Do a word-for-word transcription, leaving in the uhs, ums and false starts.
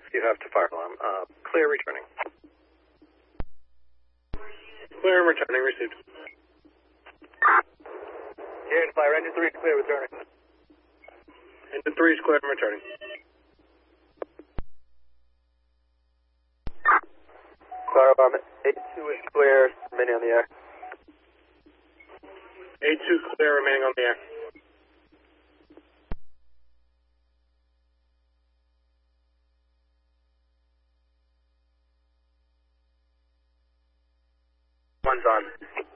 You have to fire alarm. Uh, clear returning. Clear and returning, received. Here to fire, engine three is clear, returning. Engine three is clear and returning. Fire alarm, A two is clear, remaining on the air. A two clear, remaining on the air. One's on.